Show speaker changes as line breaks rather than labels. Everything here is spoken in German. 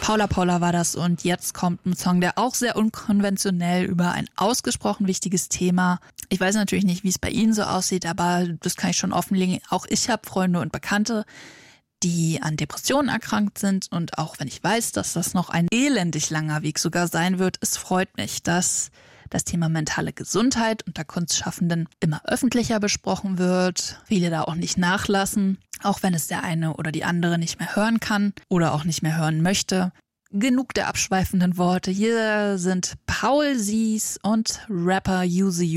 Paula Paula war das und jetzt kommt ein Song, der auch sehr unkonventionell über ein ausgesprochen wichtiges Thema. Ich weiß natürlich nicht, wie es bei Ihnen so aussieht, aber das kann ich schon offenlegen. Auch ich habe Freunde und Bekannte, die an Depressionen erkrankt sind, und auch wenn ich weiß, dass das noch ein elendig langer Weg sogar sein wird, es freut mich, dass das Thema mentale Gesundheit unter Kunstschaffenden immer öffentlicher besprochen wird, viele da auch nicht nachlassen, auch wenn es der eine oder die andere nicht mehr hören kann oder auch nicht mehr hören möchte. Genug der abschweifenden Worte, hier sind Paul Sies und Rapper Use You.